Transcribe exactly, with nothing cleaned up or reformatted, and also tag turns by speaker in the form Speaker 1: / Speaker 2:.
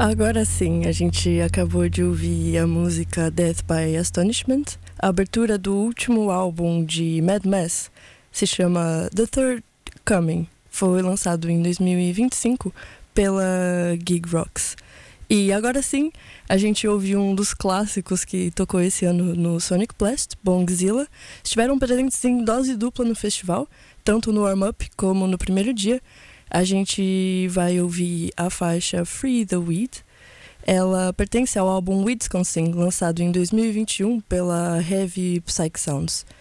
Speaker 1: Agora sim, a gente acabou de ouvir a música Death by Astonishment, a abertura do último álbum de Mad Mess, se chama The Third Coming, foi lançado em dois mil e vinte e cinco pela Gig Rocks. E agora sim, a gente ouve um dos clássicos que tocou esse ano no Sonic Blast, Bongzilla. Estiveram presentes em dose dupla no festival, tanto no warm-up como no primeiro dia. A gente vai ouvir a faixa Free the Weed. Ela pertence ao álbum Wisconsin, lançado em dois mil e vinte e um pela Heavy Psych Sounds.